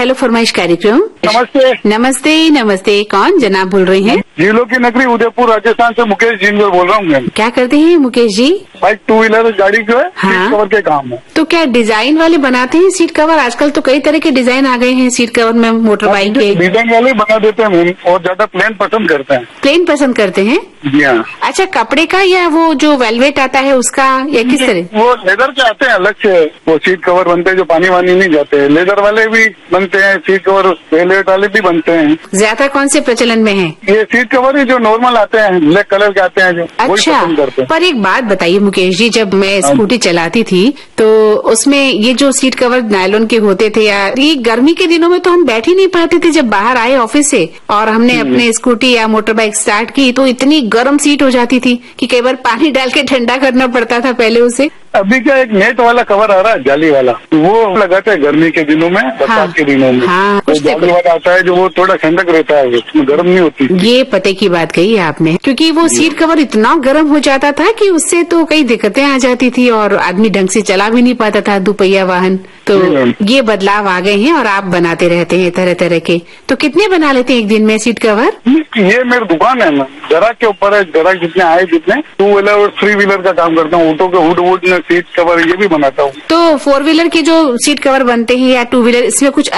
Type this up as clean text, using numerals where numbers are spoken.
Hello फरमाइश कार्यक्रम। नमस्ते। नमस्ते नमस्ते, कौन जनाब बोल रहे हैं? झीलों की नगरी उदयपुर राजस्थान से मुकेश जिंदल बोल रहा हूँ मैम। क्या करते हैं Mukesh ji? Bike two wheeler गाड़ी जो है हाँ। सीट कवर के काम है। तो क्या डिजाइन वाले बनाते हैं सीट कवर? आजकल तो कई तरह के डिजाइन आ गए हैं सीट कवर में मोटर बाइक के। डिजाइन वाले बना देते हैं मैम, और ज्यादा प्लेन पसंद करते हैं। प्लेन पसंद करते हैं? जी हाँ। अच्छा, कपड़े का या वो जो वेलवेट आता है उसका, या किस तरह? वो लेदर के आते हैं अलग से, वो सीट कवर बनते हैं जो पानी वानी नहीं जाते। लेदर वाले भी बनते हैं, सीट कवर वेलवेट वाले भी बनते हैं। ज्यादा कौन से प्रचलन में है? ये सीट कवर ही जो नॉर्मल आते हैं, ब्लैक कलर के आते हैं जो, वही अच्छा, पसंद करते हैं। पर एक बात बताइए मुकेश जी, जब मैं स्कूटी चलाती थी तो उसमें ये जो सीट कवर नायलॉन के होते थे, या ये गर्मी के दिनों में तो हम बैठ ही नहीं पाते थे। जब बाहर आए ऑफिस से और हमने अपने स्कूटी या मोटर बाइक स्टार्ट की तो इतनी गर्म सीट हो जाती थी कि कई बार पानी डाल के ठंडा करना पड़ता था पहले उसे। अभी क्या एक नेट वाला कवर आ रहा है, जाली वाला, वो लगाते हैं गर्मी के दिनों में, बरसात के दिनों में। हाँ, तो जाली वाला आता है जो, वो थोड़ा ठंडक रहता है, उसमें गर्म नहीं होती। ये पते की बात कही है आपने, क्योंकि वो सीट कवर इतना गर्म हो जाता था कि उससे तो कई दिक्कतें आ जाती थी और आदमी ढंग से चला भी नहीं पाता था दुपहिया वाहन। तो ये बदलाव आ गए हैं और आप बनाते रहते हैं तरह तरह के। तो कितने बना लेते हैं एक दिन में सीट कवर? ये मेरी दुकान है ना, जराक के ऊपर है। जराक जितने आए जितने, टू व्हीलर और थ्री व्हीलर का काम करता हूँ। ऑटो के हुड वुड में सीट कवर ये भी बनाता हूँ। तो फोर व्हीलर के जो सीट कवर बनते हैं या टू व्हीलर, इसमें कुछ